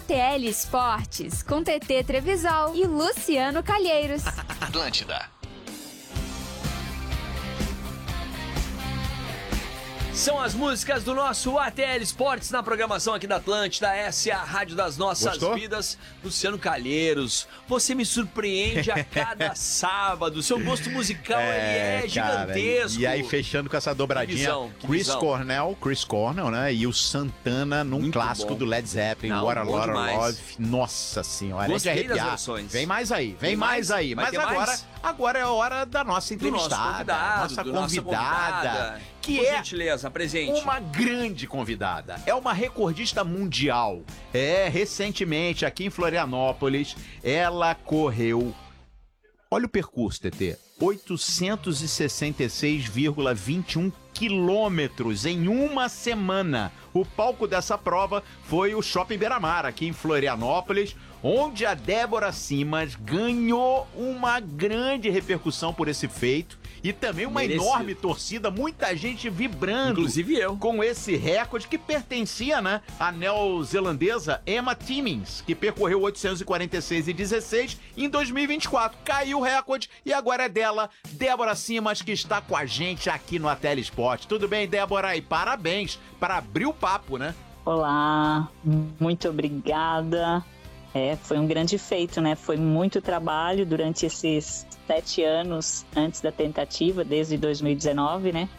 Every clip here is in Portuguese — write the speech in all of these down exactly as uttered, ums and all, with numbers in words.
T L Esportes, com T T Trevisol e Luciano Calheiros. Atlântida. São as músicas do nosso A T L Esportes na programação aqui da Atlântida. Essa é a rádio das nossas Gostou? vidas. Luciano Calheiros, você me surpreende a cada sábado. Seu gosto musical é, é gigantesco. Cara, e aí, fechando com essa dobradinha, Que visão, que Chris visão. Cornell, Chris Cornell, né? E o Santana num Muito clássico bom. do Led Zeppelin, Não, What a bom Lot of demais. Love. Nossa senhora, Gostei é de das arrepiar. versões. Vem mais aí, vem Tem mais, mais? aí. Vai Mas ter agora, mais? agora é a hora da nossa Do nosso entrevistada, convidado, nossa do convidada, nossa convidada. que Por é gentileza, presente. uma grande convidada. É uma recordista mundial. É, recentemente, aqui em Florianópolis, ela correu... Olha o percurso, T T. oitocentos e sessenta e seis vírgula vinte e um quilômetros em uma semana. O palco dessa prova foi o Shopping Beira-Mar, aqui em Florianópolis, onde a Débora Simas ganhou uma grande repercussão por esse feito e também uma Merecido. enorme torcida, muita gente vibrando. Inclusive eu. Com esse recorde que pertencia, né, à neozelandesa Emma Timmins, que percorreu oitocentos e quarenta e seis e dezesseis em dois mil e vinte e quatro. Caiu o recorde e agora é dela, Débora Simas, que está com a gente aqui no A T L Esporte. Tudo bem, Débora? E parabéns para abrir o papo, né? Olá, muito obrigada. É, foi um grande feito, né? Foi muito trabalho durante esses sete anos antes da tentativa, desde dois mil e dezenove, né?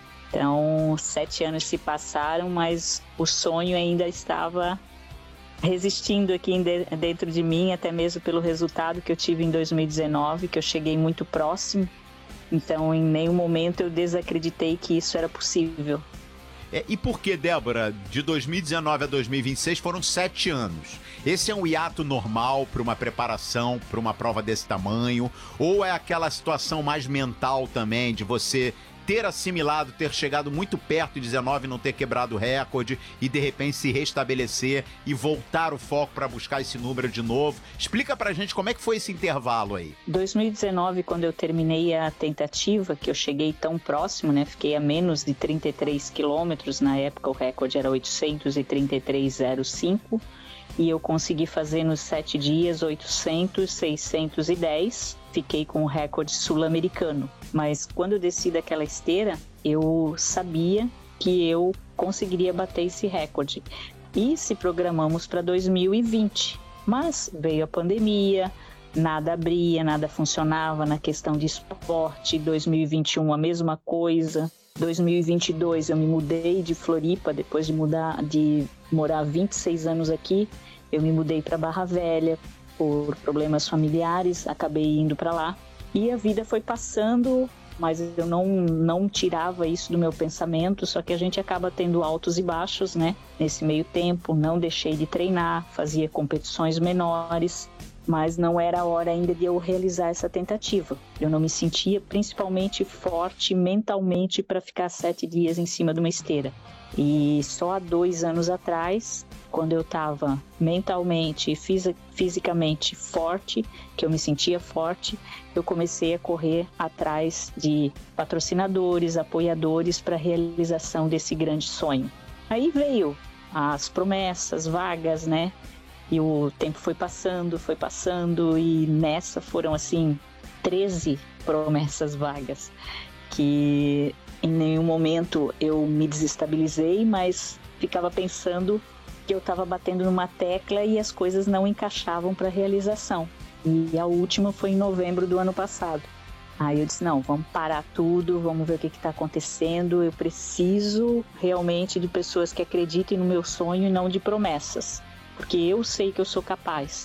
Então, sete anos se passaram, mas o sonho ainda estava resistindo aqui dentro de mim, até mesmo pelo resultado que eu tive em dois mil e dezenove, que eu cheguei muito próximo. Então, em nenhum momento eu desacreditei que isso era possível. É, e por que, Débora, de dois mil e dezenove a dois mil e vinte e seis foram sete anos? Esse é um hiato normal para uma preparação, para uma prova desse tamanho? Ou é aquela situação mais mental também, de você ter assimilado, ter chegado muito perto de dezenove, não ter quebrado o recorde e de repente se restabelecer e voltar o foco para buscar esse número de novo? Explica pra gente como é que foi esse intervalo aí. dois mil e dezenove, quando eu terminei a tentativa, que eu cheguei tão próximo, né? Fiquei a menos de trinta e três quilômetros, na época o recorde era oitocentos e trinta e três vírgula zero cinco, e eu consegui fazer nos sete dias oitocentos, seiscentos e dez, fiquei com o recorde sul-americano. Mas quando eu desci daquela esteira, eu sabia que eu conseguiria bater esse recorde. E se programamos para dois mil e vinte. Mas veio a pandemia, nada abria, nada funcionava na questão de esporte. dois mil e vinte e um a mesma coisa. dois mil e vinte e dois eu me mudei de Floripa, depois de mudar, de morar vinte e seis anos aqui, eu me mudei para Barra Velha por problemas familiares, acabei indo para lá. E a vida foi passando, mas eu não, não tirava isso do meu pensamento, só que a gente acaba tendo altos e baixos, né? Nesse meio tempo, não deixei de treinar, fazia competições menores, mas não era a hora ainda de eu realizar essa tentativa. Eu não me sentia principalmente forte mentalmente para ficar sete dias em cima de uma esteira. E só há dois anos atrás, quando eu estava mentalmente e fisi- fisicamente forte, que eu me sentia forte, eu comecei a correr atrás de patrocinadores, apoiadores para a realização desse grande sonho. Aí veio as promessas, vagas, né? E o tempo foi passando, foi passando, e nessa foram, assim, treze promessas vagas, que em nenhum momento eu me desestabilizei, mas ficava pensando que eu estava batendo numa tecla e as coisas não encaixavam para a realização. E a última foi em novembro do ano passado. Aí eu disse, não, vamos parar tudo, vamos ver o que está acontecendo, eu preciso realmente de pessoas que acreditem no meu sonho e não de promessas. Porque eu sei que eu sou capaz.